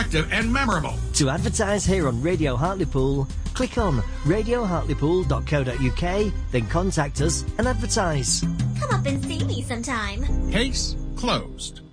attractive and memorable. To advertise here on Radio Hartlepool, click on radiohartlepool.co.uk, then contact us and advertise. Come up and see me sometime. Case closed.